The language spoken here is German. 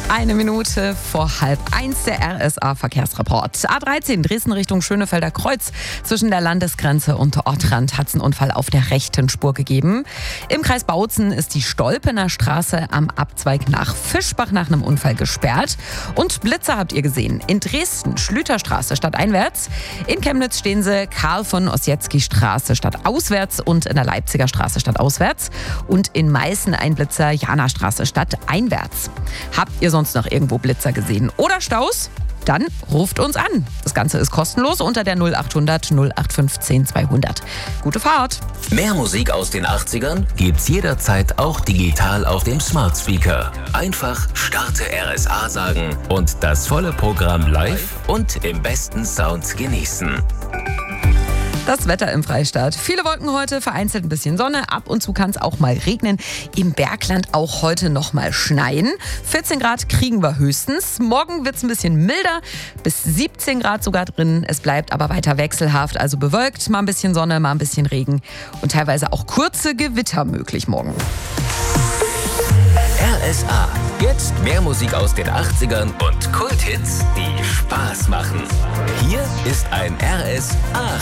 Eine Minute vor 12:30 der RSA-Verkehrsreport. A13 Dresden Richtung Schönefelder Kreuz. Zwischen der Landesgrenze und Ortrand hat es einen Unfall auf der rechten Spur gegeben. Im Kreis Bautzen ist die Stolpener Straße am Abzweig nach Fischbach nach einem Unfall gesperrt. Und Blitzer habt ihr gesehen. In Dresden Schlüterstraße stadteinwärts. In Chemnitz stehen sie Karl von Ossietzky Straße stadtauswärts und in der Leipziger Straße stadtauswärts. Und in Meißen ein Blitzer Jana Straße stadteinwärts. Habt ihr sonst noch irgendwo Blitzer gesehen oder Staus? Dann ruft uns an. Das Ganze ist kostenlos unter der 0800 0815 200. Gute Fahrt! Mehr Musik aus den 80ern gibt's jederzeit auch digital auf dem Smart Speaker. Einfach Starte RSA sagen und das volle Programm live und im besten Sound genießen. Das Wetter im Freistaat. Viele Wolken heute, vereinzelt ein bisschen Sonne. Ab und zu kann es auch mal regnen. Im Bergland auch heute noch mal schneien. 14 Grad kriegen wir höchstens. Morgen wird es ein bisschen milder. Bis 17 Grad sogar drin. Es bleibt aber weiter wechselhaft, also bewölkt. Mal ein bisschen Sonne, mal ein bisschen Regen. Und teilweise auch kurze Gewitter möglich morgen. RSA. Jetzt mehr Musik aus den 80ern und Kulthits, die Spaß machen. Hier ist ein RSA